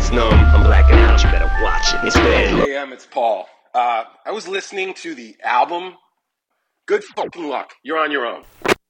gets numb. I'm blacking out, you better watch it. It's bad. Hey, it's Paul. I was listening to the album. Good fucking luck. You're on your own.